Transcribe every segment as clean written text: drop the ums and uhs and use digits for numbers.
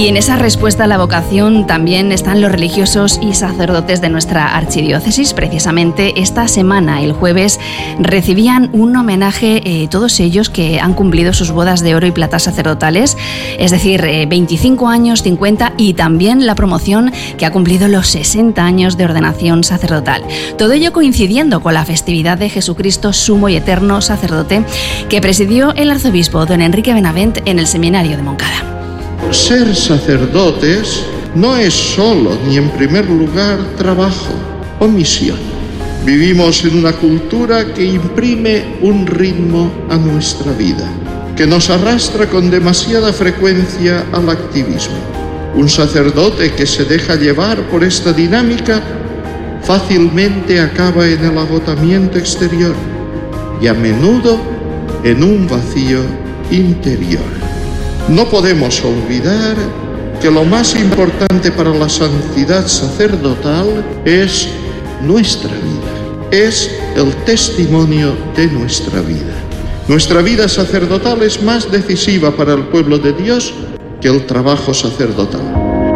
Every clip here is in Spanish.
Y en esa respuesta a la vocación también están los religiosos y sacerdotes de nuestra archidiócesis. Precisamente esta semana, el jueves, recibían un homenaje todos ellos que han cumplido sus bodas de oro y plata sacerdotales, es decir, 25 años, 50 y también la promoción que ha cumplido los 60 años de ordenación sacerdotal. Todo ello coincidiendo con la festividad de Jesucristo, sumo y eterno sacerdote, que presidió el arzobispo don Enrique Benavent en el seminario de Moncada. Ser sacerdotes no es solo ni en primer lugar trabajo o misión. Vivimos en una cultura que imprime un ritmo a nuestra vida, que nos arrastra con demasiada frecuencia al activismo. Un sacerdote que se deja llevar por esta dinámica fácilmente acaba en el agotamiento exterior y a menudo en un vacío interior. No podemos olvidar que lo más importante para la santidad sacerdotal es nuestra vida, es el testimonio de nuestra vida. Nuestra vida sacerdotal es más decisiva para el pueblo de Dios que el trabajo sacerdotal.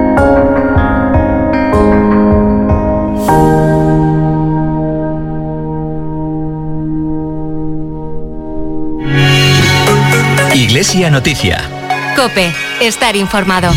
Iglesia Noticia. COPE, estar informado.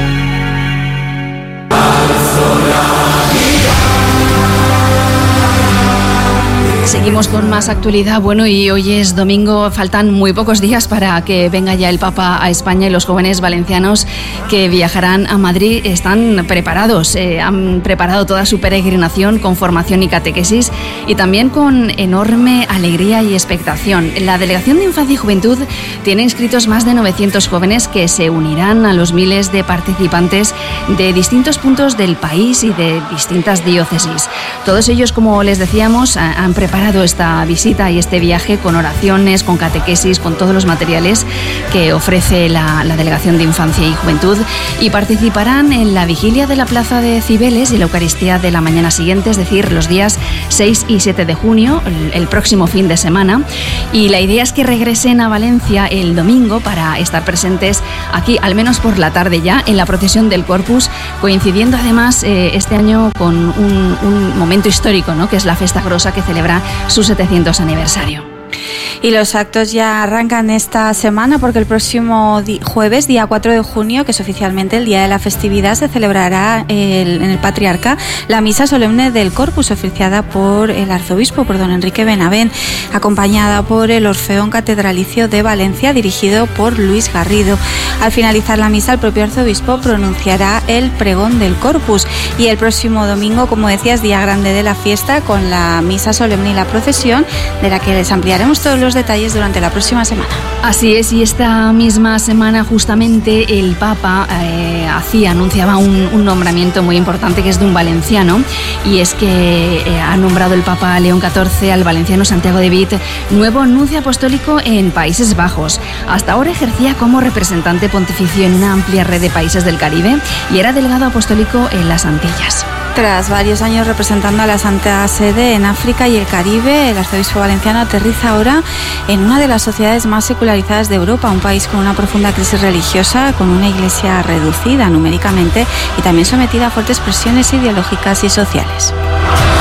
Seguimos con más actualidad. Bueno, y hoy es domingo, faltan muy pocos días para que venga ya el Papa a España y los jóvenes valencianos que viajarán a Madrid están preparados. Han preparado toda su peregrinación con formación y catequesis y también con enorme alegría y expectación. La Delegación de Infancia y Juventud tiene inscritos más de 900 jóvenes que se unirán a los miles de participantes de distintos puntos del país y de distintas diócesis. Todos ellos, como les decíamos, han preparado esta visita y este viaje con oraciones, con catequesis, con todos los materiales que ofrece la Delegación de Infancia y Juventud, y participarán en la vigilia de la Plaza de Cibeles y la Eucaristía de la mañana siguiente, es decir, los días 6 y 7 de junio, el próximo fin de semana, y la idea es que regresen a Valencia el domingo para estar presentes aquí, al menos por la tarde ya, en la procesión del Corpus, coincidiendo además este año con un momento histórico, ¿no?, que es la Festa Grossa, que celebra su 700 aniversario. Y los actos ya arrancan esta semana porque el próximo jueves, día 4 de junio, que es oficialmente el día de la festividad, se celebrará en el Patriarca la misa solemne del Corpus, oficiada por el arzobispo, por don Enrique Benavent, acompañada por el Orfeón Catedralicio de Valencia, dirigido por Luis Garrido. Al finalizar la misa, el propio arzobispo pronunciará el pregón del Corpus, y el próximo domingo, como decías, día grande de la fiesta, con la misa solemne y la procesión, de la que les ampliaremos todos los detalles durante la próxima semana. Así es, y esta misma semana justamente el Papa anunciaba un nombramiento muy importante, que es de un valenciano, y es que ha nombrado el Papa León XIV al valenciano Santiago de Vit nuevo nuncio apostólico en Países Bajos. Hasta ahora ejercía como representante pontificio en una amplia red de países del Caribe y era delegado apostólico en las Antillas. Tras varios años representando a la Santa Sede en África y el Caribe, el arzobispo valenciano aterriza ahora en una de las sociedades más secularizadas de Europa, un país con una profunda crisis religiosa, con una iglesia reducida numéricamente y también sometida a fuertes presiones ideológicas y sociales.